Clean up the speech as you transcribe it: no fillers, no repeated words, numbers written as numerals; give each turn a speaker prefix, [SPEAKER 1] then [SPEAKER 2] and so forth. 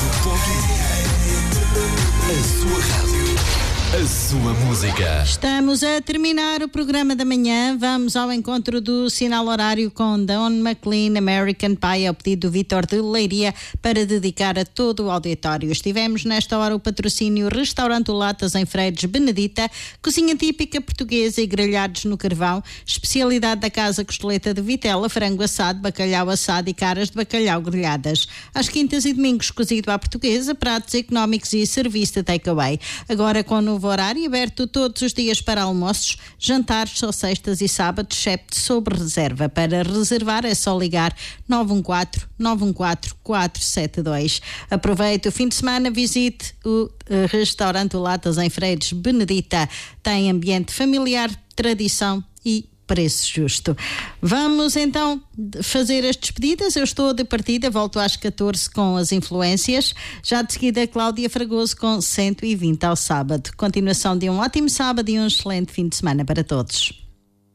[SPEAKER 1] A sua rádio, a sua música.
[SPEAKER 2] Estamos a terminar o programa da manhã. Vamos ao encontro do sinal horário com Don McLean, American Pie, ao pedido do Vítor de Leiria, para dedicar a todo o auditório. Estivemos nesta hora o patrocínio Restaurante Latas em Freires Benedita, cozinha típica portuguesa e grelhados no carvão, especialidade da casa costeleta de vitela, frango assado, bacalhau assado e caras de bacalhau grelhadas. Às quintas e domingos cozido à portuguesa, pratos económicos e serviço de takeaway. Agora com novo horário, aberto todos os dias para almoços, jantares só sextas e sábados, excepto sob reserva. Para reservar é só ligar 914-914-472. Aproveite o fim de semana, visite o restaurante Latas em Freires Benedita. Tem ambiente familiar, tradição e preço justo. Vamos então fazer as despedidas. Eu estou de partida, volto às 14 com as influências. Já de seguida, Cláudia Fragoso com 120 ao sábado. Continuação de um ótimo sábado e um excelente fim de semana para todos.